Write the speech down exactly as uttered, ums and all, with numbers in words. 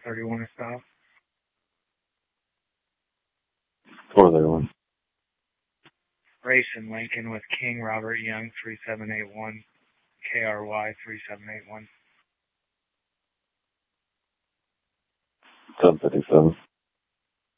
thirty-one to stop. four thirty-one. Racing Lincoln with King Robert Young, three seven eight one, K R Y three seven eight one. seven fifty-seven.